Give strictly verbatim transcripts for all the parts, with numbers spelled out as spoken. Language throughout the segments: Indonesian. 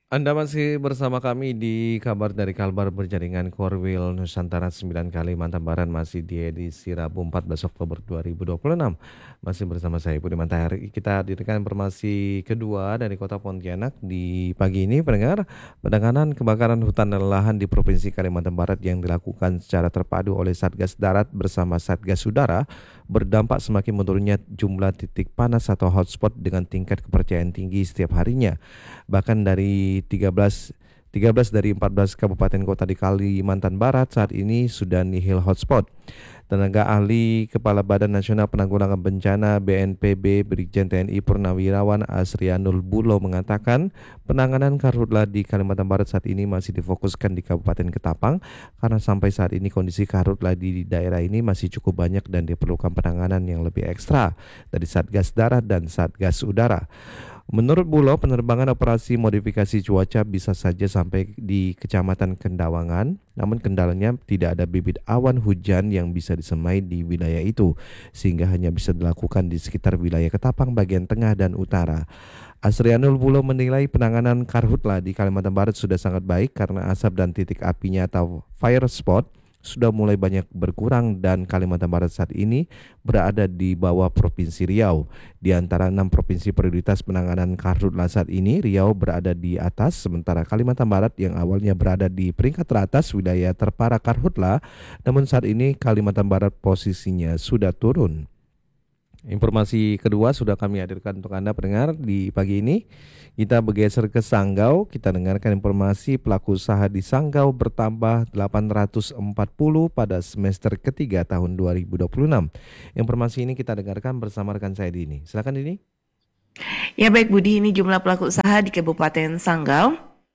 Anda masih bersama kami di kabar dari Kalbar Berjaringan Korwil Nusantara sembilan Kalimantan Barat, masih di edisi Rabu empat belas Oktober dua ribu dua puluh enam. Masih bersama saya Budi Matahari. Kita hadirkan informasi kedua dari Kota Pontianak di pagi ini, pendengar. Penanganan kebakaran hutan dan lahan di Provinsi Kalimantan Barat yang dilakukan secara terpadu oleh Satgas Darat bersama Satgas Udara berdampak semakin menurunnya jumlah titik panas atau hotspot dengan tingkat kepercayaan tinggi setiap harinya. Bahkan dari tiga belas tiga belas dari empat belas kabupaten kota di Kalimantan Barat saat ini sudah nihil hotspot. Tenaga ahli Kepala Badan Nasional Penanggulangan Bencana B N P B Brigjen T N I Purnawirawan Asrianul Bulo mengatakan penanganan karhutla di Kalimantan Barat saat ini masih difokuskan di Kabupaten Ketapang karena sampai saat ini kondisi karhutla di daerah ini masih cukup banyak dan diperlukan penanganan yang lebih ekstra dari Satgas Darat dan Satgas Udara. Menurut Bulo, penerbangan operasi modifikasi cuaca bisa saja sampai di Kecamatan Kendawangan, namun kendalanya tidak ada bibit awan hujan yang bisa disemai di wilayah itu, sehingga hanya bisa dilakukan di sekitar wilayah Ketapang bagian tengah dan utara. Asrianul Bulo menilai penanganan karhutla di Kalimantan Barat sudah sangat baik karena asap dan titik apinya atau fire spot sudah mulai banyak berkurang dan Kalimantan Barat saat ini berada di bawah Provinsi Riau. Di antara enam provinsi prioritas penanganan karhutla saat ini, Riau berada di atas, sementara Kalimantan Barat yang awalnya berada di peringkat teratas wilayah terparah karhutla, namun saat ini Kalimantan Barat posisinya sudah turun. Informasi kedua sudah kami hadirkan untuk Anda pendengar di pagi ini. Kita bergeser ke Sanggau, kita dengarkan informasi pelaku usaha di Sanggau bertambah delapan ratus empat puluh pada semester ketiga tahun dua ribu dua puluh enam. Informasi ini kita dengarkan bersama rekan saya Dini. Silakan Dini. Ya baik Budi, ini jumlah pelaku usaha di Kabupaten Sanggau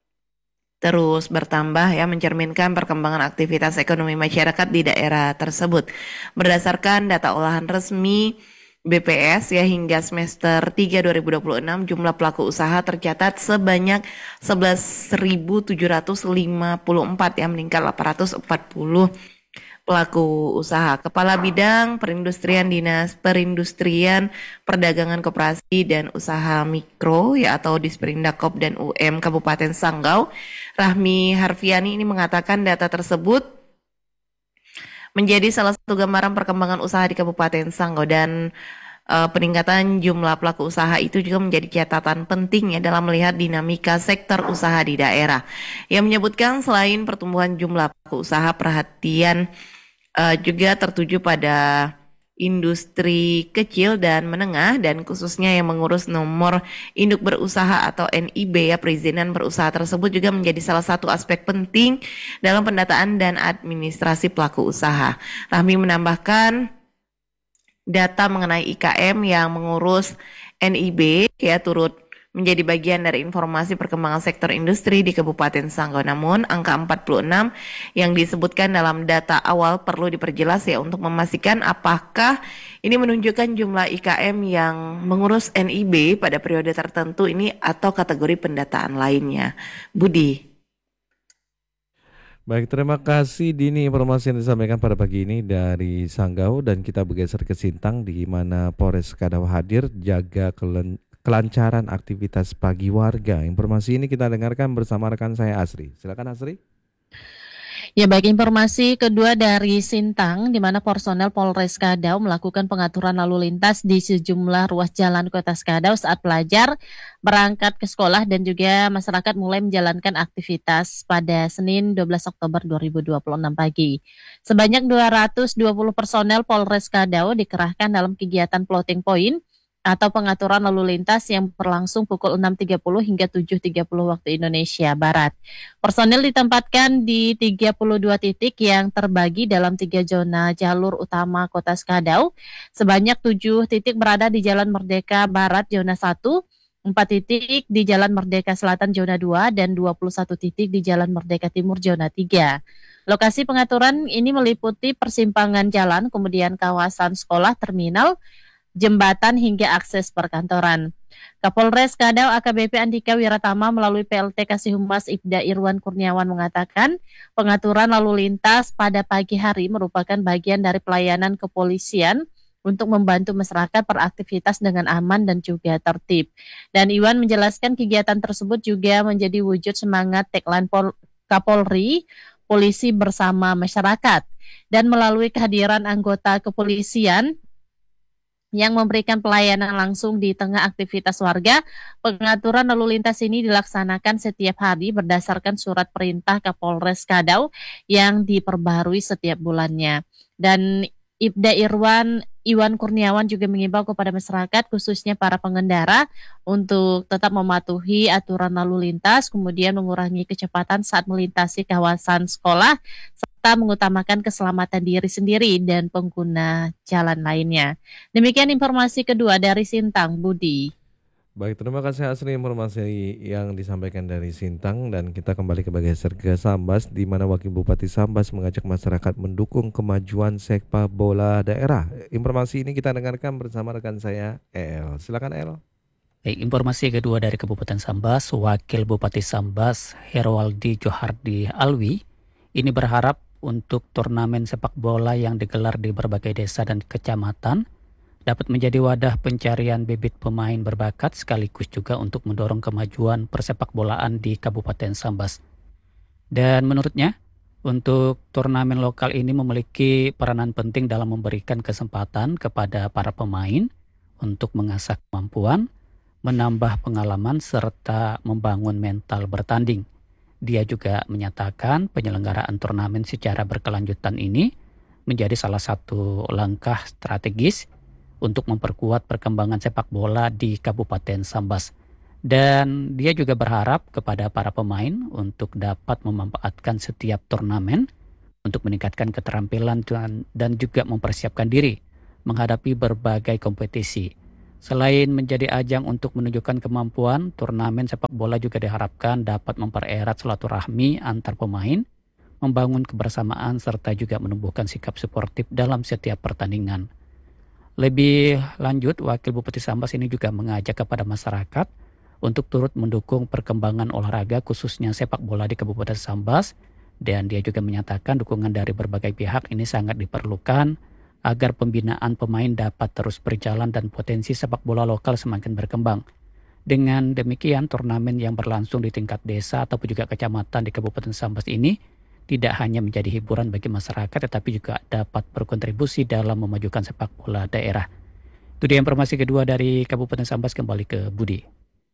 terus bertambah ya, mencerminkan perkembangan aktivitas ekonomi masyarakat di daerah tersebut. Berdasarkan data olahan resmi B P S ya, hingga semester tiga dua ribu dua puluh enam jumlah pelaku usaha tercatat sebanyak sebelas ribu tujuh ratus lima puluh empat ya, meningkat delapan ratus empat puluh pelaku usaha. Kepala Bidang Perindustrian Dinas Perindustrian Perdagangan Koperasi dan Usaha Mikro ya atau Disperindakop dan U M Kabupaten Sanggau, Rahmi Harfiani ini mengatakan data tersebut menjadi salah satu gambaran perkembangan usaha di Kabupaten Sanggau dan uh, peningkatan jumlah pelaku usaha itu juga menjadi catatan penting ya dalam melihat dinamika sektor usaha di daerah. Yang menyebutkan selain pertumbuhan jumlah pelaku usaha, perhatian uh, juga tertuju pada industri kecil dan menengah dan khususnya yang mengurus nomor induk berusaha atau N I B ya, perizinan berusaha tersebut juga menjadi salah satu aspek penting dalam pendataan dan administrasi pelaku usaha. Rahmi menambahkan data mengenai I K M yang mengurus N I B ya turut menjadi bagian dari informasi perkembangan sektor industri di Kabupaten Sanggau. Namun angka empat puluh enam yang disebutkan dalam data awal perlu diperjelas ya untuk memastikan apakah ini menunjukkan jumlah I K M yang mengurus N I B pada periode tertentu ini atau kategori pendataan lainnya. Budi. Baik, terima kasih Dini informasi yang disampaikan pada pagi ini dari Sanggau, dan kita bergeser ke Sintang di mana Polres Kadau hadir jaga kelen- kelancaran aktivitas pagi warga. Informasi ini kita dengarkan bersama rekan saya Asri. Silakan Asri. Ya, baik, informasi kedua dari Sintang, di mana personel Polres Kadau melakukan pengaturan lalu lintas di sejumlah ruas jalan Kota Kadau saat pelajar berangkat ke sekolah dan juga masyarakat mulai menjalankan aktivitas pada Senin dua belas Oktober dua ribu dua puluh enam pagi. Sebanyak dua ratus dua puluh personel Polres Kadau dikerahkan dalam kegiatan plotting point atau pengaturan lalu lintas yang berlangsung pukul enam tiga puluh hingga tujuh tiga puluh waktu Indonesia Barat. Personil ditempatkan di tiga puluh dua titik yang terbagi dalam tiga zona jalur utama Kota Kadau. Sebanyak tujuh titik berada di Jalan Merdeka Barat zona satu, empat titik di Jalan Merdeka Selatan zona dua, dan dua puluh satu titik di Jalan Merdeka Timur zona tiga. Lokasi pengaturan ini meliputi persimpangan jalan, kemudian kawasan sekolah, terminal, jembatan hingga akses perkantoran. Kapolres Kadau A K B P Andika Wiratama melalui P L T Kasih Humas Ibda Irwan Kurniawan mengatakan pengaturan lalu lintas pada pagi hari merupakan bagian dari pelayanan kepolisian untuk membantu masyarakat beraktivitas dengan aman dan juga tertib. Dan Iwan menjelaskan kegiatan tersebut juga menjadi wujud semangat tagline Pol- Kapolri, polisi bersama masyarakat. Dan melalui kehadiran anggota kepolisian yang memberikan pelayanan langsung di tengah aktivitas warga, pengaturan lalu lintas ini dilaksanakan setiap hari berdasarkan surat perintah Kapolres Kadau yang diperbaharui setiap bulannya. Dan Ibda Irwan Iwan Kurniawan juga mengimbau kepada masyarakat khususnya para pengendara untuk tetap mematuhi aturan lalu lintas, kemudian mengurangi kecepatan saat melintasi kawasan sekolah, serta mengutamakan keselamatan diri sendiri dan pengguna jalan lainnya. Demikian informasi kedua dari Sintang, Budi. Baik, terima kasih Asri informasi yang disampaikan dari Sintang dan kita kembali ke bagian Serga Sambas di mana Wakil Bupati Sambas mengajak masyarakat mendukung kemajuan sepak bola daerah. Informasi ini kita dengarkan bersama rekan saya E L. Silakan E L. Baik, informasi kedua dari Kabupaten Sambas, Wakil Bupati Sambas Herwaldi Johardi Alwi ini berharap untuk turnamen sepak bola yang digelar di berbagai desa dan kecamatan dapat menjadi wadah pencarian bibit pemain berbakat sekaligus juga untuk mendorong kemajuan persepak bolaan di Kabupaten Sambas. Dan menurutnya, untuk turnamen lokal ini memiliki peranan penting dalam memberikan kesempatan kepada para pemain untuk mengasah kemampuan, menambah pengalaman, serta membangun mental bertanding. Dia juga menyatakan penyelenggaraan turnamen secara berkelanjutan ini menjadi salah satu langkah strategis untuk memperkuat perkembangan sepak bola di Kabupaten Sambas. Dan dia juga berharap kepada para pemain untuk dapat memanfaatkan setiap turnamen untuk meningkatkan keterampilan dan, dan juga mempersiapkan diri menghadapi berbagai kompetisi. Selain menjadi ajang untuk menunjukkan kemampuan, turnamen sepak bola juga diharapkan dapat mempererat silaturahmi antar pemain, membangun kebersamaan serta juga menumbuhkan sikap suportif dalam setiap pertandingan. Lebih lanjut, Wakil Bupati Sambas ini juga mengajak kepada masyarakat untuk turut mendukung perkembangan olahraga khususnya sepak bola di Kabupaten Sambas, dan dia juga menyatakan dukungan dari berbagai pihak ini sangat diperlukan agar pembinaan pemain dapat terus berjalan dan potensi sepak bola lokal semakin berkembang. Dengan demikian, turnamen yang berlangsung di tingkat desa ataupun juga kecamatan di Kabupaten Sambas ini tidak hanya menjadi hiburan bagi masyarakat, tetapi juga dapat berkontribusi dalam memajukan sepak bola daerah. Itu dia informasi kedua dari Kabupaten Sambas, kembali ke Budi.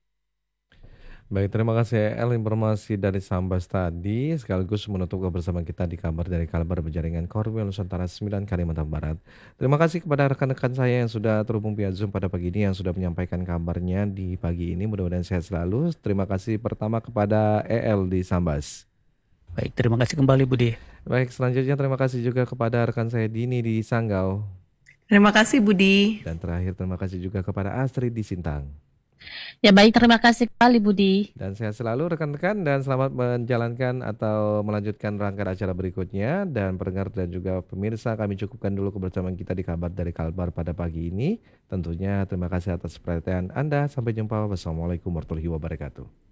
Baik, terima kasih E L informasi dari Sambas tadi sekaligus menutup kebersamaan kita di kabar dari Kalbar Berjaringan Korwil Nusantara sembilan Kalimantan Barat. Terima kasih kepada rekan-rekan saya yang sudah terhubung via Zoom pada pagi ini yang sudah menyampaikan kabarnya di pagi ini. Mudah-mudahan sehat selalu. Terima kasih pertama kepada E L di Sambas. Baik, terima kasih kembali Budi. Baik, selanjutnya terima kasih juga kepada rekan saya Dini di Sanggau. Terima kasih Budi. Dan terakhir terima kasih juga kepada Astri di Sintang. Ya baik, terima kasih kembali Budi. Dan sehat selalu rekan-rekan dan selamat menjalankan atau melanjutkan rangkaian acara berikutnya. Dan pendengar dan juga pemirsa, kami cukupkan dulu kebersamaan kita di kabar dari Kalbar pada pagi ini. Tentunya terima kasih atas perhatian Anda. Sampai jumpa. Wassalamualaikum warahmatullahi wabarakatuh.